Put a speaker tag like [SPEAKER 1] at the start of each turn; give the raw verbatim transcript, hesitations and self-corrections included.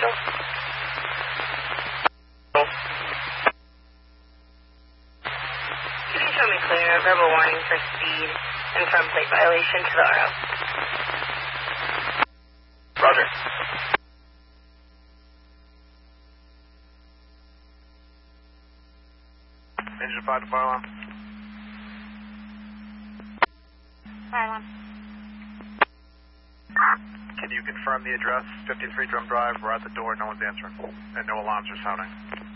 [SPEAKER 1] Can you show me clear? Verbal warning for speed and front plate violation to the R O.
[SPEAKER 2] Roger. Engine five to fire alarm.
[SPEAKER 3] Fire alarm.
[SPEAKER 2] Can you confirm the address, fifty-three Drum Drive? We're at the door, no one's answering, and no alarms are sounding.